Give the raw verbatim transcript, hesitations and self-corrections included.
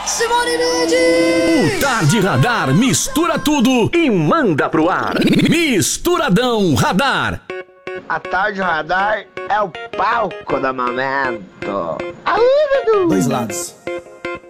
Simone Mendes! O Tarde Radar mistura tudo e manda pro ar. Misturadão Radar. A Tarde Radar é o palco do momento. Dois lados.